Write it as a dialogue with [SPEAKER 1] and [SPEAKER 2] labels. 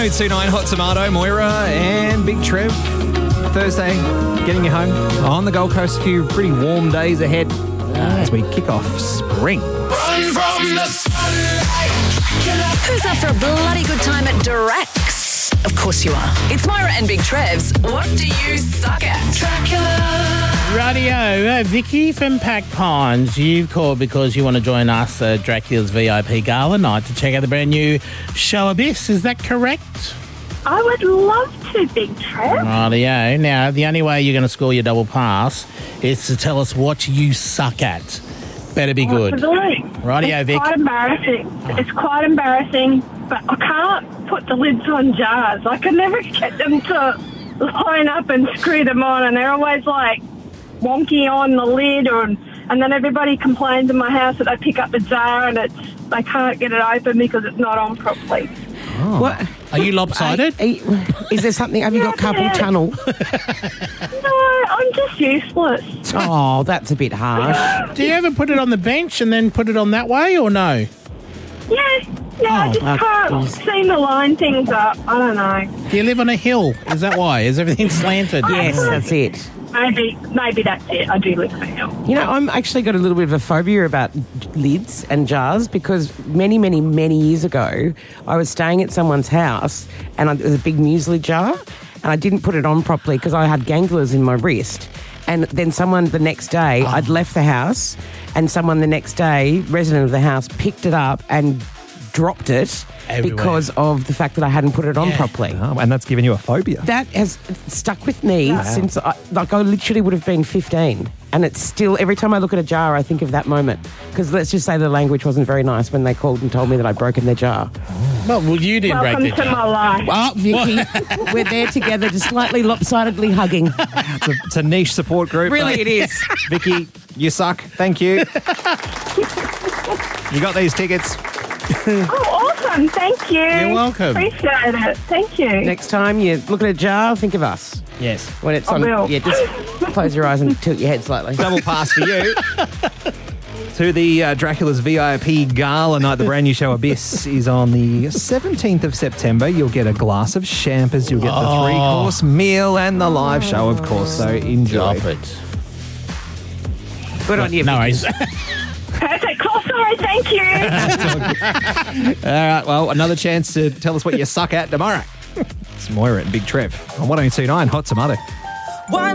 [SPEAKER 1] 1029 Hot Tomato, Moira and Big Trev. Thursday, getting you home on the Gold Coast. A few pretty warm days ahead as we kick off spring.
[SPEAKER 2] Run from the sunlight.
[SPEAKER 3] Who's up for a bloody good time at Durax? Of course you are. It's Moira and Big Trev's What Do You Suck At? Dracula.
[SPEAKER 4] Radio, Vicky from Pack Pines, you've called because you want to join us at Dracula's VIP Gala night to check out the brand new show Abyss. Is that correct?
[SPEAKER 5] I would love to, Big Trev.
[SPEAKER 4] Radio. Now, the only way you're going to score your double pass is to tell us what you suck at. Better be good. Radio,
[SPEAKER 5] it's
[SPEAKER 4] Vic.
[SPEAKER 5] Quite embarrassing. It's quite embarrassing, but I can't put the lids on jars. I can never get them to line up and screw them on, and they're always like wonky on the lid, and then everybody complains in my house that I pick up the jar and they can't get it open because it's not on properly.
[SPEAKER 4] Oh.
[SPEAKER 6] What?
[SPEAKER 4] Are you lopsided?
[SPEAKER 6] Is there something? Have you got carpal tunnel?
[SPEAKER 5] No, I'm just useless.
[SPEAKER 6] Oh, that's a bit harsh.
[SPEAKER 4] Do you ever put it on the bench and then put it on that way, or no?
[SPEAKER 5] Yeah, I just can't seem to line things up. I don't know.
[SPEAKER 4] Do you live on a hill? Is that why? Is everything slanted?
[SPEAKER 6] Yes, that's it.
[SPEAKER 5] Maybe that's it. I do live on a hill.
[SPEAKER 6] You know, I'm actually got a little bit of a phobia about lids and jars because many, many, many years ago, I was staying at someone's house and there was a big muesli jar and I didn't put it on properly because I had ganglios in my wrist. And then someone the next day, I'd left the house and someone the next day, resident of the house, picked it up and dropped it
[SPEAKER 4] everywhere
[SPEAKER 6] because of the fact that I hadn't put it on properly.
[SPEAKER 1] Oh, and that's given you a phobia.
[SPEAKER 6] That has stuck with me since I literally would have been 15. And it's still, every time I look at a jar, I think of that moment. Because let's just say the language wasn't very nice when they called and told me that I'd broken their jar.
[SPEAKER 4] Well, you didn't break
[SPEAKER 5] Welcome
[SPEAKER 4] the
[SPEAKER 5] to
[SPEAKER 4] jar.
[SPEAKER 5] my life.
[SPEAKER 6] Oh, Vicky, we're there together, just slightly lopsidedly hugging.
[SPEAKER 1] It's a niche support group.
[SPEAKER 6] Really, it is.
[SPEAKER 1] Vicky, you suck. Thank you. You got these tickets.
[SPEAKER 5] Oh, awesome. Thank you.
[SPEAKER 4] You're welcome.
[SPEAKER 5] Appreciate it. Thank you.
[SPEAKER 6] Next time you look at a jar, think of us.
[SPEAKER 4] Yes.
[SPEAKER 6] When it's
[SPEAKER 5] I
[SPEAKER 6] on,
[SPEAKER 5] will.
[SPEAKER 6] yeah, just close your eyes and tilt your head slightly.
[SPEAKER 1] Double pass for you. To the Dracula's VIP Gala night. The brand new show Abyss is on the 17th of September. You'll get a glass of champers, you'll get the 3-course meal and the live show, of course, so enjoy.
[SPEAKER 4] Stop it.
[SPEAKER 6] Good on you,
[SPEAKER 4] No
[SPEAKER 6] Vicky.
[SPEAKER 4] worries.
[SPEAKER 5] Perfect. Cool story. Thank you.
[SPEAKER 1] All right, well, another chance to tell us what you suck at tomorrow. It's Moira and Big Trev on 1029 Hot Tomato.